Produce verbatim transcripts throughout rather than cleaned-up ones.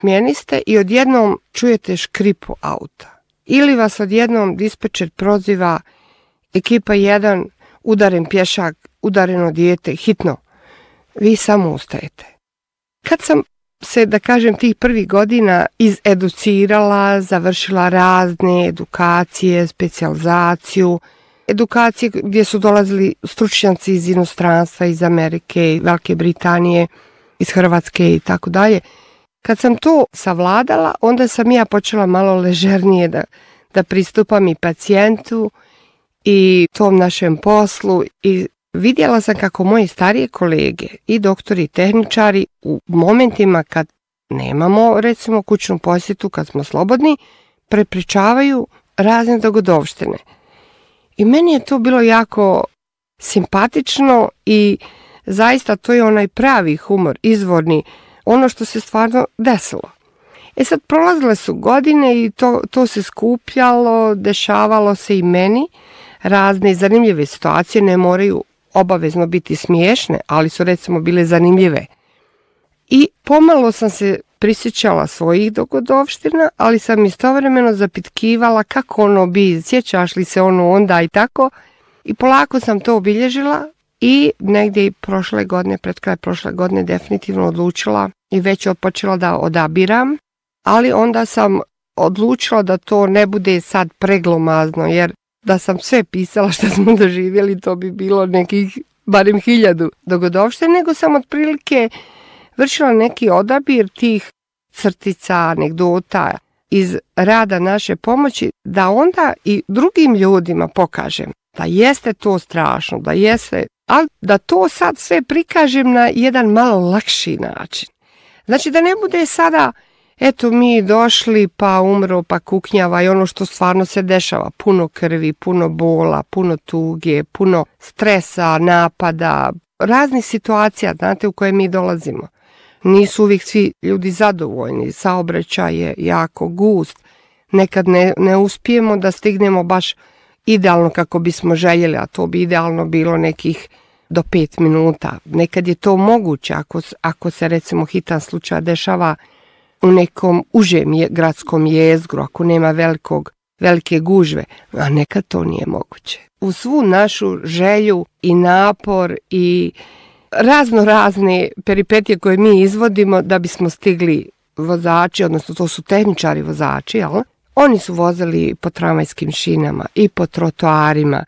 Smijeniste i odjednom čujete škripu auta. Ili vas odjednom dispečer proziva ekipa jedan, udaren pješak, udareno dijete, hitno. Vi samo ustajete. Kad sam se, da kažem, tih prvih godina izeducirala, završila razne edukacije, specijalizaciju, edukacije gdje su dolazili stručnjaci iz inostranstva, iz Amerike, Velike Britanije, iz Hrvatske i tako dalje. Kad sam to savladala, onda sam ja počela malo ležernije da, da pristupam i pacijentu i tom našem poslu i vidjela sam kako moji starije kolege i doktori i tehničari u momentima kad nemamo recimo kućnu posjetu, kad smo slobodni, prepričavaju razne dogodovštine. I meni je to bilo jako simpatično i zaista to je onaj pravi humor, izvorni, ono što se stvarno desilo. E sad, prolazile su godine i to, to se skupljalo, dešavalo se i meni. Razne zanimljive situacije ne moraju obavezno biti smiješne, ali su recimo bile zanimljive. I pomalo sam se prisjećala svojih dogodovština, ali sam istovremeno zapitkivala kako ono bi, sjećaš li se ono onda i tako. I polako sam to obilježila i negdje i prošle godine, pred kraj prošle godine definitivno odlučila i već odpočela da odabiram, ali onda sam odlučila da to ne bude sad preglomazno, jer da sam sve pisala što smo doživjeli, to bi bilo nekih barem hiljadu dogodovština, nego sam otprilike vršila neki odabir tih crtica, anegdota iz rada naše pomoći, da onda i drugim ljudima pokažem da jeste to strašno, da jeste, ali da to sad sve prikažem na jedan malo lakši način. Znači da ne bude sada, eto mi došli pa umro pa kuknjava i ono što stvarno se dešava, puno krvi, puno bola, puno tuge, puno stresa, napada, raznih situacija, znate, u koje mi dolazimo. Nisu uvijek svi ljudi zadovoljni, saobraćaj je jako gust, nekad ne, ne uspijemo da stignemo baš idealno kako bismo željeli, a to bi idealno bilo nekih do pet minuta. Nekad je to moguće ako, ako se recimo hitan slučaj dešava u nekom užem je, gradskom jezgru, ako nema velikog, velike gužve, a nekad to nije moguće. U svu našu želju i napor i razno razne peripetije koje mi izvodimo da bismo stigli vozači, odnosno to su tehničari vozači, jel? Oni su vozili po tramvajskim šinama i po trotoarima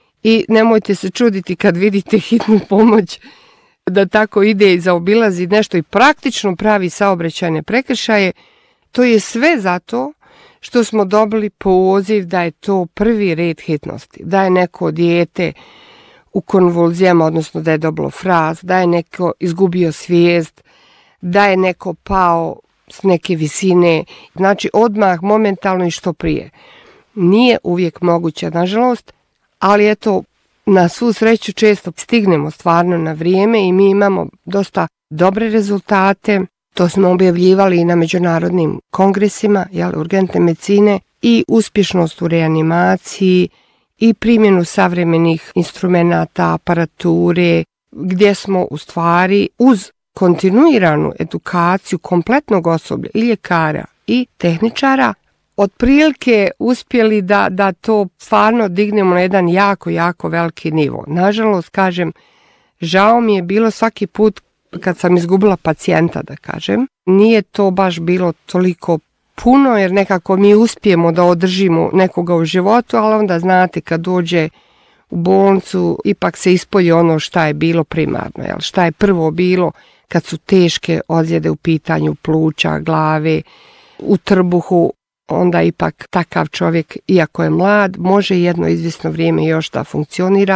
i nemojte se čuditi kad vidite hitnu pomoć da tako ide i zaobilazi nešto i praktično pravi saobraćajne prekršaje. To je sve zato što smo dobili poziv da je to prvi red hitnosti, da je neko dijete u konvulzijama, odnosno da je dobilo fraz, da je neko izgubio svijest, da je neko pao s neke visine, znači odmah, momentalno i što prije. Nije uvijek moguće, nažalost, ali eto, na svu sreću često stignemo stvarno na vrijeme i mi imamo dosta dobre rezultate. To smo objavljivali i na međunarodnim kongresima, jel, urgentne medicine, i uspješnost u reanimaciji i primjenu savremenih instrumenata, aparature, gdje smo u stvari uz kontinuiranu edukaciju kompletnog osoblja i ljekara i tehničara otprilike uspjeli da, da to stvarno dignemo na jedan jako, jako veliki nivo. Nažalost, kažem, žao mi je bilo svaki put kad sam izgubila pacijenta, da kažem. Nije to baš bilo toliko puno, jer nekako mi uspijemo da održimo nekoga u životu, ali onda znate kad dođe u bolnicu, ipak se ispolji ono šta je bilo primarno, jel? Šta je prvo bilo kad su teške ozljede u pitanju pluća, glave, u trbuhu, onda ipak takav čovjek, iako je mlad, može jedno izvjesno vrijeme još da funkcionira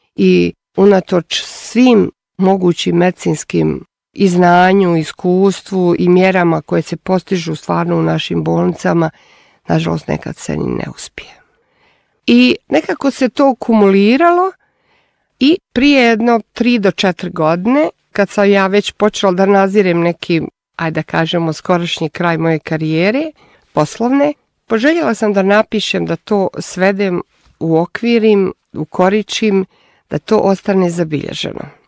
i unatoč svim mogućim medicinskim i znanju, iskustvu i mjerama koje se postižu stvarno u našim bolnicama, nažalost nekad se ni ne uspije. I nekako se to kumuliralo i prije jedno tri do četiri godine, kad sam ja već počela da nazirem neki, ajde da kažemo, skorašnji kraj moje karijere poslovne, poželjela sam da napišem, da to svedem, uokvirim, ukoričim, da to ostane zabilježeno.